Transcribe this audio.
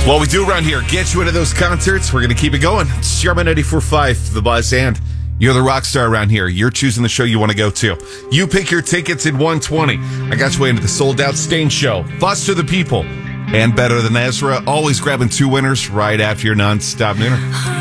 What we do around here, get you into those concerts. We're going to keep it going. It's Sharma 94.5, The Buzz, and you're the rock star around here. You're choosing the show you want to go to. You pick your tickets at 120. I got you into the sold-out Stain Show, Foster the People, and Better Than Ezra. Always grabbing two winners right after your non-stop nooner.